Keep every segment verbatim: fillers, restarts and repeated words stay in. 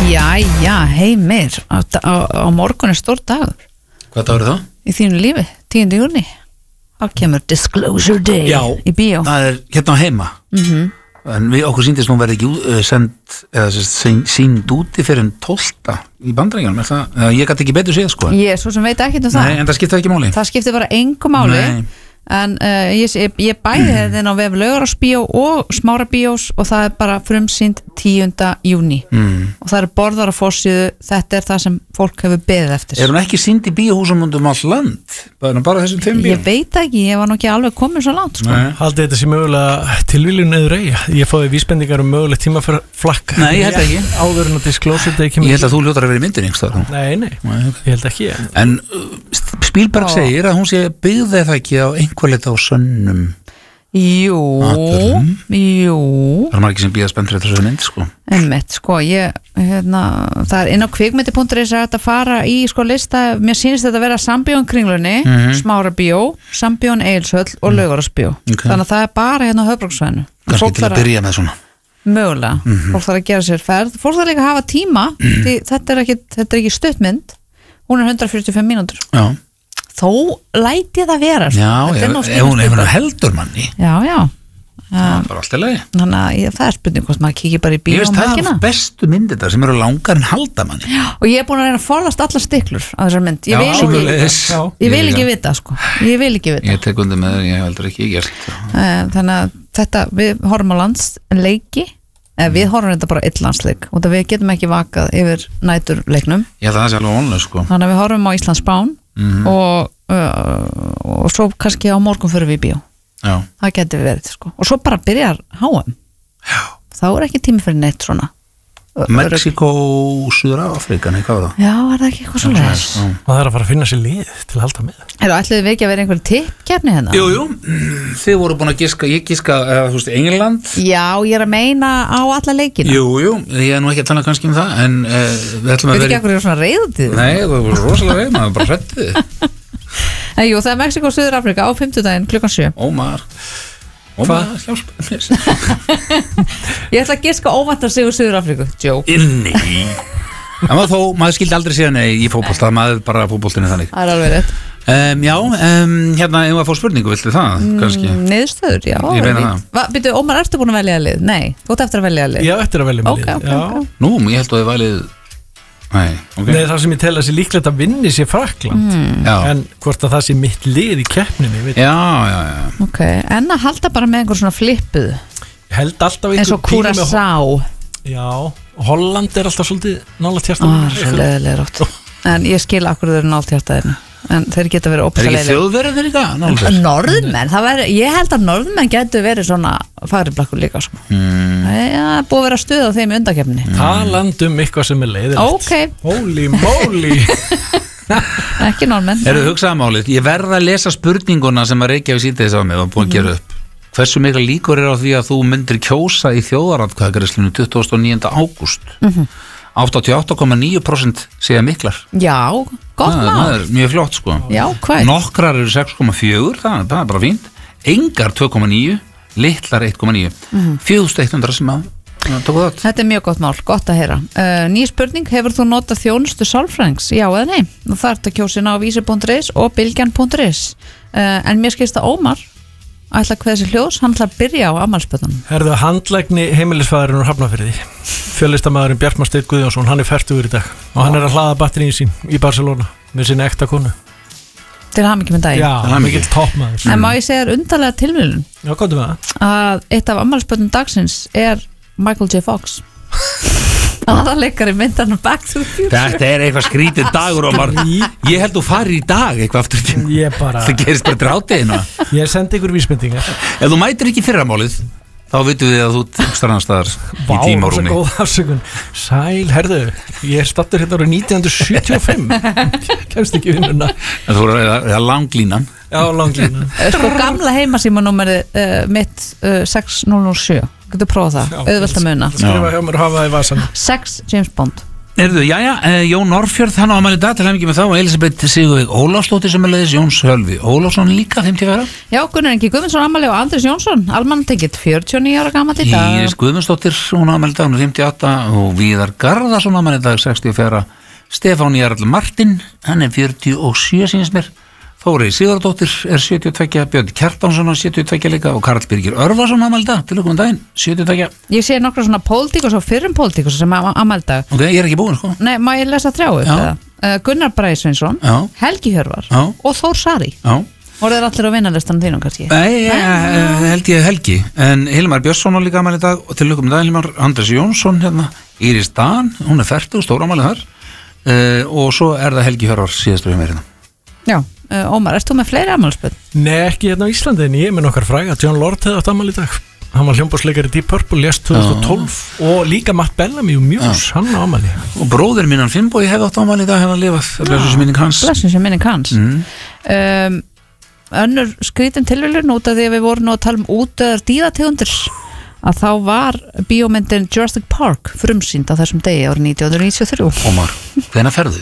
Jæja, heimir á, á, á morgun er stór dagur. Hvað dagur er það? Í þínu lífi, tíunda júní. Þá kemur Disclosure Day Já, í bíó. það er hérna á heima mm-hmm. En við okkur síndist nú verði ekki uh, send eða sérst sínd úti fyrir en tólfta í Bandaríkjunum, er það? Uh, ég gæti ekki betur séð sko. Ég er svo sem veit ekki um það. Nei, en það skiptir ekki máli. Það skiptir bara engu máli. Nei. En uh, ég, ég, ég bæði mm. þetta á vef Laugarásbíó og Smárabíós og það er bara frumsýnd tíunda júní mm. og það eru borðar á forsíðu, þetta er það sem fólk hefur beðið eftir. Er hún ekki sýnd í bíóhúsum um all land? Bara, bara þessum fimm bíó? Ég veit ekki, ég var nú ekki alveg komin svo langt sko. Haldið þetta sé mögulega tilviljun eður eigi. Ég fóði vísbendingar um möguleg tíma fyrir flakk. Nei, ég held ekki. Áður en að Disclosure Day kemur. Ég held að þú hljótar að vera í myndin einhverstaðar. Nei, nei, ég held ekki. En uh, Spielberg segir að hún sé byggði það ekki á einhver leita á sönnum. Jú, Atburðum. jú. Það er maður ekki sem býða spennt fyrir þessu mynd, sko. Einmitt, sko, ég, hérna, það er inn á kvikmyndi punktur is að þetta fara í, sko, lista, mér sýnist þetta að vera Sambíón Kringlunni, mm-hmm. Smárabíó, Sambíón Egilshöll og mm. Laugarásbíó. Okay. Þannig að það er bara hérna á höfbruksvæðinu. Kannski til að byrja með svona. Mögulega, mm-hmm. fólk þarf að gera sér ferð, fólk þarf líka að hafa tíma, mm. því þetta er ekki, þetta er ekki stuttmynd, hún er hundrað fjörutíu og fimm mínútur. Já. Þó læti ég það vera sko. Já, ef, ef hún hefur heldur manni. Já, já. Það er bara allt í lagi. Þannig að ég, það er spurning hvort maður kíkir bara í bíó Ég veist um það helgina. er bestu myndir það sem eru langar en halda manni. Já, og ég er búin að reyna að forðast allar stiklur á þessar mynd. Ég Já, vil ekki, sömuleiðis. ég vil ekki vita sko. Ég vil ekki vita. Ég tek undir með þér, ég hef heldur ekki gert. Þannig að þetta, við horfum á landsleiki, eða við horfum þetta bara eitt landsleik og það við getum ekki vakað yfir næturleiknum. Ég held að það sé alveg vonlega sko. Þannig að við horfum á Íslandsspán mm-hmm. og Uh, og svo kannski á morgun fyrir við í bíó. Já. Það getur verið sko. Og svo bara byrjar H M. Já. Þá er ekki tími fyrir neitt svona Mexiko, Suður-Afrika, nei, hvað var það? Já, er það ekki eitthvað svo leiðis? Það er að fara að finna sér lið til að halda með. Eru ætluðu við ekki að vera einhver tippkeppni hérna? Jú, jú, þið voru búin að giska, ég giska, uh, þú veist, England. Já, ég er að meina á alla leikina. Jú, jú, ég er nú ekki að tala kannski um það, en uh, við ætlum að vera... Við ekki akkur svona reyðutið? Nei, það voru rosalega reyð, maður bara hrættið. Nei, jú, það er Mexiko og Suður-Afrika á fimmtudaginn klukkan sjö. Ómar, Ómar, hjálpa mér. Ég ætla að giska óvæntar sigur Suður-Afriku. Joke. Inni. En maður þó, maður skildi aldrei síðan nei í fótbolta, maður bara fótboltinu þannig. Það er alveg rétt. Um, já, um, hérna, ef maður fór spurningu, viltu það, kannski? Mm, niðurstöður, já. Ég reyna það. Va, byrju, Ómar, ertu búin að velja lið? Nei, þú ert eftir að velja lið. Já, eftir að velja með okay, lið. Okay, okay. Nú, ég held að þið valið... Nei, okay. Nei, það sem ég tel að sé líklegt að vinni sé Frakkland mm. en hvort að það sé mitt lið í keppninni veit. Já, já, já. Ok, en að halda bara með einhver svona flippuð. Ég held alltaf eins og Curaçao. Já, Holland er alltaf svolítið nálægt hjartaðinu. Ah, svo leiðilega rátt. En ég skil akkur þau eru nálægt hjartaðinu. En þeir geta verið ópæðilega. Er ekki þjóðverðir í það? Norðmenn, það veri, ég held að norðmenn getur verið svona fagriblakkur líka sko. Mm. Já, búið að vera stuð á þeim í undakefninni. Mm. Talandum eitthvað sem er leiðilegt. Ok. Holy moly. Ekki norðmenn. Eru þið hugsaða málið? Ég verð að lesa spurninguna sem að Reykjavík sýndi þess að mig og búin að gera upp. Hversu mikla líkur er á því að þú myndir kjósa í þjóðaratkvæðagreiðslunni tuttugasta og níunda ágúst? Mhm. áttatíu og átta komma níu prósent segja miklar. Já, gott mál. Það er mjög flott sko. Já, hvað? Nokkrar eru sex komma fjögur, það, það er bara fínt. Engar tvö komma níu, litlar eitt komma níu. Mm-hmm. fjögur þúsund hundrað sem að tóku það. Þetta er mjög gott mál, gott að heyra. Uh, ný spurning, hefur þú notað þjónustu sálfræðings? Já eða nei? Nú þarf þetta kjósin á vísi punktur is og bylgjan punktur is. Uh, en mér skilst að Ómar ætla hvað þessi hljós, hann ætla að byrja á afmælspötunum. Herðu, handlækni heimilisfæðurinn úr Hafnarfirði, fjöllistamæðurinn Bjartmar Steinn Guðjónsson, hann er fertugur í dag og hann er að hlaða batterín sín í Barcelona með sinni ekta konu. Til hamingju með daginn. Já, hann er mikill toppmaður. En má ég segja þér undarlega tilvíðun? Já, hvað er það? Að eitt af afmælspötunum dagsins er Michael J. Fox. aðaleikari myndan Back to the Future. Þetta er eitthvað skrítið dagur og maður, ég held þú farir í dag eitthvað aftur til ég bara það gerist bara drátiðina. Ég sendi ykkur vísbendingar. Ef þú mætir ekki fyrramálið þá vitum við að þú ekstra annar staðar í tímarúmi. Vá, góð afsökun. Sæl, herðu, ég er stattur hérna árið nítján hundruð sjötíu og fimm. Kemst ekki vinnuna. Það voru eða langlínan. Já, langlínan. Sko gamla heimasímanúmerið uh, mitt uh, sex núll núll sjö. Getur prófað það, auðvelt að muna. Skrifa hjá mér og hafa það í vasan. sex James Bond. Erðu, jæja, uh, Jón Orfjörð, hann á afmæli í dag til hamingju með þá og Elisabeth Sigurveig Ólafsdóttir sem er leiðis Jóns Hölvi Ólafsson líka fimmtíu og fjögur. Já, Gunnar Ingi Guðmundsson afmæli og Andrés Jónsson almannatengill fjörutíu og níu ára gamall í dag. Íris Guðmundsdóttir, hún á afmæli í dag, hún er fimmtíu og átta og Víðar Garðarsson á afmæli í dag sextíu og fjögur. Stefán Jarl Martin, hann er fjörutíu og sjö sínist mér. Þórey Sigurdóttir er sjötíu og tvö, Björn Kjartansson er sjötíu og tvö líka og Karl Birgir Örvarsson afmæli í dag til okkur um daginn, sjötíu og tvö. Ég sé nokkra svona pólitíkus og fyrrum pólitíkus sem afmæli í dag. Ok, ég er ekki búinn sko. Nei, má ég lesa þrjá upp eða? Uh, Gunnar Bragi Sveinsson, Já. Helgi Hjörvar Já. og Þór Sari. Já. Voru þeir allir á vinarlistan þínum kannski? Nei, uh, held ég Helgi en Hilmar Björnsson var líka afmæli í dag og til okkur um daginn Hilmar, Andrés Jónsson hérna, Íris Dan, hún er fertug, stór afmæli þar uh, og svo er það Helgi Hjörvar síðastur hjá mér hérna. Já. Uh, Ómar, erst þú með fleiri afmælspöld? Nei, ekki hérna á Íslandi en ég er með nokkar fræga. John Lord hefði átt afmæli í dag. Hann var hljómborðsleikari Deep Purple, lést tvö þúsund og tólf og líka Matt Bellamy og Muse, hann á afmæli. Og bróðir minn hann Finnbogi hefði átt afmæli í dag, hefði hann lifað, blessuð sem minning hans. Blessuð sem minning hans. Mm. Um, önnur skrítin tilviljun út af því að við vorum nú að tala um útdauðar dýrategundir að þá var bíómyndin Jurassic Park frumsýnd á þessum degi árið nítján hundruð níutíu og þrjú. Ómar, hvenær ferðu?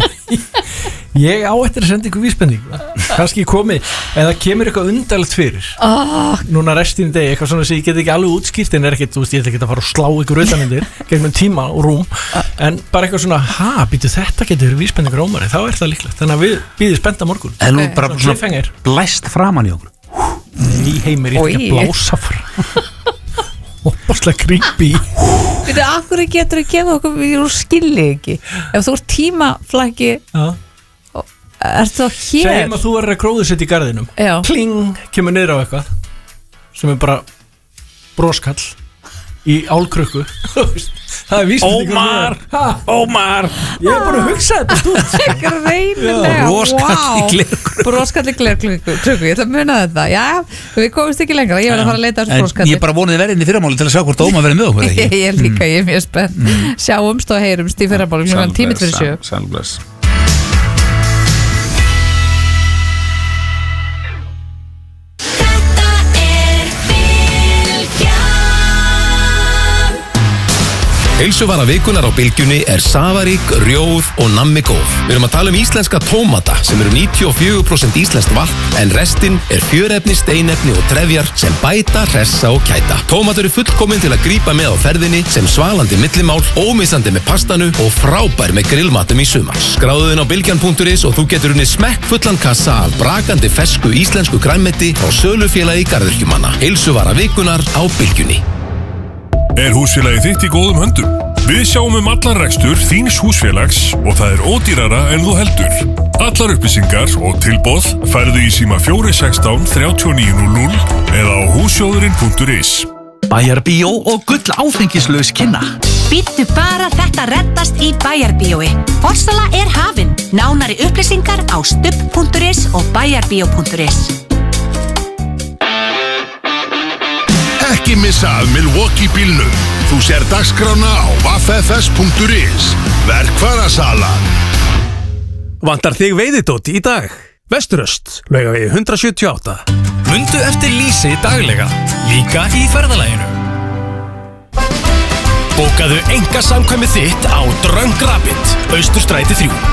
Ég á eftir að senda ykkur vísbendingu kannski komið, eða kemur eitthvað undarlegt fyrir oh. núna restin degi, eitthvað svona sem ég get ekki alveg útskýrt en er ekkert, þú veist, ég ætla ekki að fara og slá ykkur utanundir gegnum tíma og rúm en bara eitthvað svona, ha, býtu þetta getur vísbendingur Ómari, þá er það líklegt þannig að við býðum spennta morgun En nú bara svona, svona blæst framan í okkur Í heimir, ég ætla ekki að blása frá Óbáslega creepy Veitu, af hverju getur að gefa okkur við skilji ekki ef þú ert tímaflaggi Já Ertu þá hér? Segjum að þú er að gróðursett í garðinum Já. Kling, kemur niður á eitthvað sem er bara broskall í álkrukku Það er vísbendingur Ómar, Ómar Ég er bara að hugsa þetta stund Greinilega, Broskall í glerkrukku Broskall í glerkrukku, ég ætla að muna þetta Já, við komumst ekki lengra, ég verð að fara að leita þessu broskalli Ég bara voniði verðinni fyrramáli til að sjá hvort Ómar verði með okkur Ég er líka, ég er mjög spennt mm. Sjáumst og heyrumst í fyrramáli klukkan tímit fyrir sjö Sælbless Heilsuvara vikunar á Bylgjunni er safarík, rjóð og nammi góð. Við erum að tala um íslenska tómata sem eru níutíu og fjögur prósent íslenskt vatn en restin er fjörefni, steinefni og trefjar sem bæta, hressa og kæta. Tómatur eru fullkomin til að grípa með á ferðinni sem svalandi millimál, ómissandi með pastanu og frábær með grillmatum í sumar. Skráðu þinn á bylgjan punktur is og þú getur unni smekk fullan kassa af brakandi fersku íslensku grænmeti frá sölufélagi garðyrkjumanna. Heilsuvara vikunar á Bylgjunni. Er húsfélagið þitt í góðum höndum? Við sjáum um allan rekstur þíns húsfélags og það er ódýrara en þú heldur. Allar upplýsingar og tilboð færðu í síma fjögur sextán þrjátíu og níu núll núll eða á hússjóðurinn punktur is. Bæjarbíó og gull áfengislaus kynna. Bíddu bara, þetta reddast í Bæjarbíói. Forsala er hafin. Nánari upplýsingar á stubb punktur is og bæjarbíó punktur is. Ekki missa af Milwaukee bílnum. Þú sér dagskrána á w f s punktur is. Verkfærasalan. Vantar þig veiðidót í dag? Vesturöst, Laugavegi hundrað sjötíu og átta. Mundu eftir lýsi daglega, líka í ferðalaginu. Bókaðu einkasamkvæmið þitt á Dröng Rapid, Austurstræti þrjú.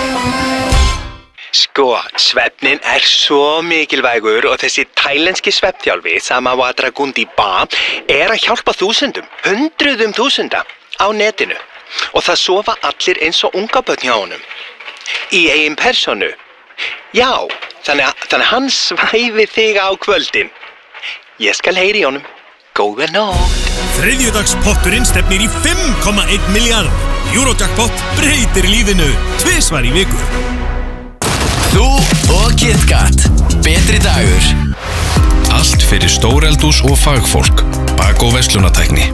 Sko, svefnin er svo mikilvægur og þessi tælenski svefnþjálfi Samawa Dragundi Ba er að hjálpa þúsundum, hundruðum þúsunda á netinu og það sofa allir eins og unga börn hjá honum. Í eigin personu. Já, þannig að, þannig að hann svæfi þig á kvöldin. Ég skal heyri í honum. Góða nótt. Þriðjudagspotturinn stefnir í fimm komma einn milljarð. Eurojackpot breytir lífinu tvisvar í viku. Þú og KitKat. Betri dagur. Allt fyrir stóreldús og fagfólk. Bak- og verslunartækni.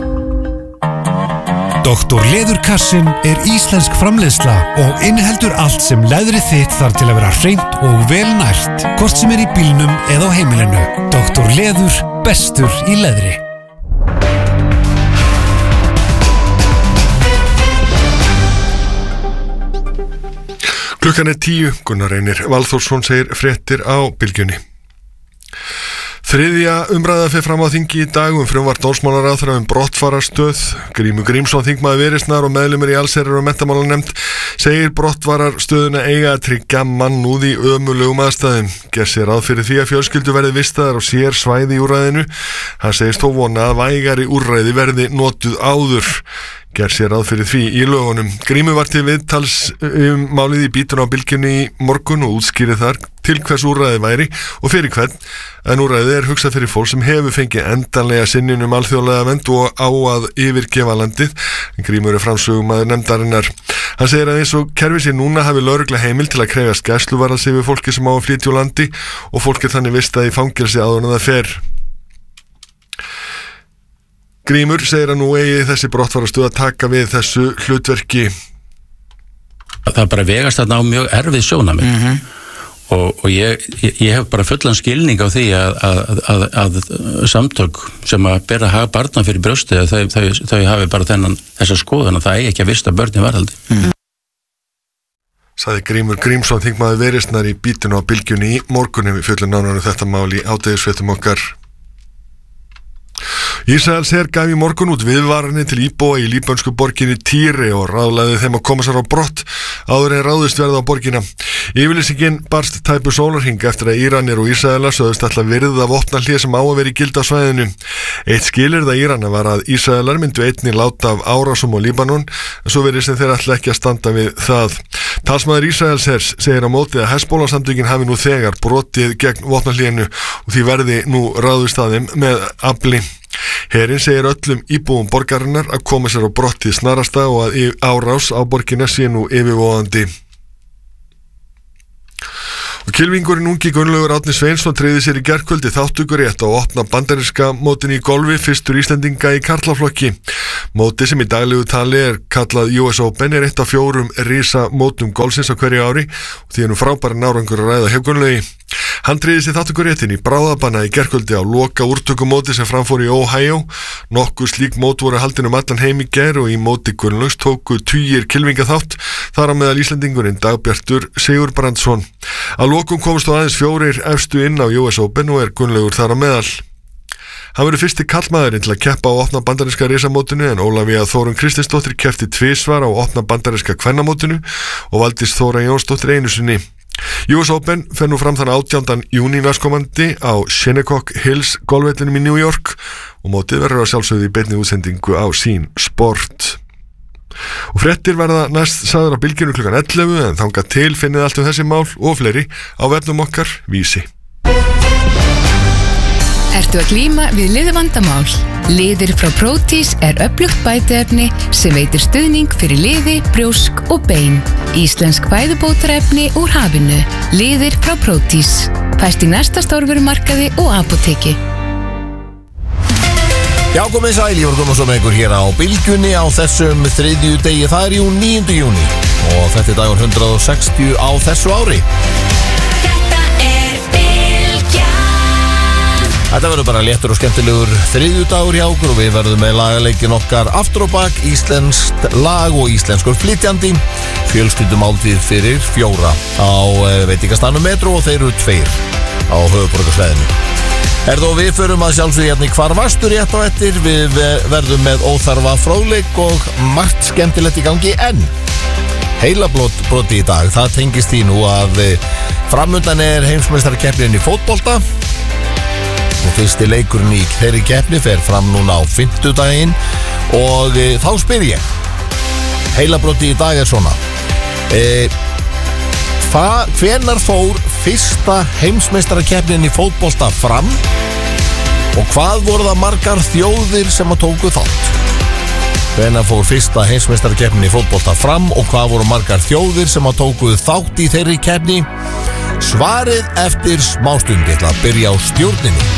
Doktor Leðurkassin er íslensk framleiðsla og inniheldur allt sem leðrið þitt þarf til að vera hreint og vel nært. Hvort sem er í bílnum eða á heimilinu. Doktor Leður, bestur í leðri. Klukkan er tíu, Gunnar Reynir Valþórsson segir fréttir á Bylgjunni. Þriðja umræða fer fram á þingi í dag um frumvarp dómsmálaráðherra um brottfararstöð. Grímur Grímsson, þingmaður Viðreisnar og meðlimur í allsherjar- og menntamálanefnd, segir brottfararstöðuna eiga að tryggja mannúð í ömurlegum aðstæðum. Gerð sér ráð fyrir því að fjölskyldu verði vistaðar á sér svæði í úrræðinu. Hann segist þó vona að vægari úrræði verði notuð áður. Gerð sér ráð fyrir því í lögunum. Grímur var til viðtals um málið í Bítun á Bylgjunni í morgun og útskýrði þar til hvers úrræði væri og fyrir hvern, en úrræði er hugsað fyrir fólk sem hefur fengið endanlega synjun um alþjóðlega vernd og á að yfirgefa landið. Grímur er framsögumaður nefndarinnar. Hann segir að eins og kerfið sé núna hafi lögregla heimild til að krefjast gæsluvarðhalds yfir fólki sem á að flytja úr landi og fólk er þannig vistað í fangelsi áður en það fer. Grímur segir að nú eigi þessi brottfararstöð að taka við þessu hlutverki. Það er bara vegast þarna á mjög erfið sjónarmið. Mm-hmm. og, og ég, ég, ég hef bara fullan skilning á því að, að, að, að samtök sem að bera hag barna fyrir brjóstið, þau, þau, þau hafi bara þennan þessa skoðun að það eigi ekki að vista börn í varðhaldi. Mm. Sagði Grímur Grímsson, þingmaður Viðreisnar í Bítun á Bylgjunni í morgunum. Við fjöllum nánar um þetta mál í hádegisfréttum okkar. Ísraels her gaf í morgun út viðvaranir til íbúa í líbönsku borginni Týri og ráðlagði þeim að koma sér á brott áður en ráðist verða á borgina. Yfirlýsingin barst tæpu sólarhring eftir að Íranir og Ísraelar sögðust ætla að virða vopnahlé sem á að vera í gildi á svæðinu. Eitt skilyrði Írana var að Ísraelar myndu einnig láta af árásum á Líbanon, en svo verið sem þeir ætla ekki að standa við það. Talsmaður Ísraels hers segir á móti að Hezbollah-samtökin hafi nú þegar brotið gegn vopnahlénu og því verði nú ráðist að þeim með afli. Herinn segir öllum íbúum borgarinnar að koma sér á brottið snarasta og að árás á borgina sé nú yfirvofandi. Og kylfingurinn ungi Gunnlaugur Árni Sveinsson tryggði sér í gærkvöldi þátttökurétt á opna bandaríska mótinu í golfi fyrstur Íslendinga í karlaflokki. Móti sem í daglegu tali er kallað U S Open er eitt af fjórum risa mótum golfsins á hverju ári og því er nú frábæri árangur að ræða hjá Gunnlaugi. Hann tryggði sér þátttökuréttin í bráðabanna í gærkvöldi á loka úrtökumóti sem framfór í Ohio. Nokkuð slík mót voru haldin um allan heim í gær og í móti Gunnlaugs tóku tugir kylfinga þátt, þar á meðal Íslendingurinn Dagbjartur Sigurbrandsson. Að lokum komst þó aðeins fjórir efstu inn á U S Open og er Gunnlaugur þar á meðal. Hann verður fyrsti kallmaðurinn til að keppa á opna bandaríska risamótinu en Ólafía Þórunn Kristinsdóttir keppti tvisvar á opna bandaríska kvennamótinu og Valdís Þóra Jónsdóttir einu sinni. U S Open fer nú fram þann átjánda júní næstkomandi á Shinnecock Hills golfvellinum í New York og mótið verður að sjálfsögðu í beinni útsendingu á Sín Sport. Og fréttir verða næst sagður á Bylgjunni klukkan ellefu en þangað til finnið allt um þessi mál og fleiri á vefnum okkar Vísi. Ertu að glíma við liðvandamál? Liðir frá Proteus er öflugt bætiefni sem veitir stuðning fyrir liði, brjósk og bein. Íslensk fæðubótarefni úr hafinu. Liðir frá Proteus. Fæst í næsta stórvörumarkaði og apóteki. Já, komið sæl, ég voru komið svo með ykkur hér á Bylgjunni á þessum þriðju degi, það er jú níunda júní og þetta er dagur hundrað og sextíu á þessu ári. Þetta verður bara léttur og skemmtilegur þriðjudagur hjá okkur og við verðum með lagaleikin okkar aftur og bak, íslenskt lag og íslenskur flytjandi, fjölskyldumáltíð fyrir fjóra á veitingastaðnum Metro og þeir eru tveir á höfuðborgarsvæðinu. Er þó við förum að sjálfsögja hérna í hvar vastur rétt á eftir, við verðum með óþarfa fróðleik og margt skemmtilegt í gangi en heilabroti í dag, það tengist því nú að framundan er heimsmeistarkeppnin í fótbolta og fyrsti leikurinn í þeirri keppni fer fram núna á fimmtudaginn og e, þá spyr ég heilabroti í dag er svona e, hva, hvenar fór fyrsta heimsmeistarakeppnin í fótbolta fram og hvað voru það margar þjóðir sem að tóku þátt? Hvenar fór fyrsta heimsmeistarakeppnin í fótbolta fram og hvað voru margar þjóðir sem að tóku þátt í þeirri keppni? Svarið eftir smástund, ég ætla að byrja á stjórninni.